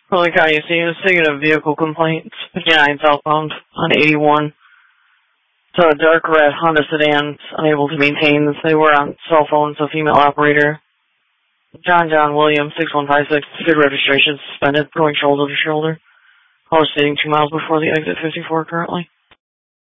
Holy cow, you see, speaking of vehicle complaints, 59 southbound on 81. So a dark red Honda sedan unable to maintain. They were on cell phones, a female operator. John Williams, 6156, good registration, suspended, going shoulder to shoulder. Caller sitting 2 miles before the exit 54 currently.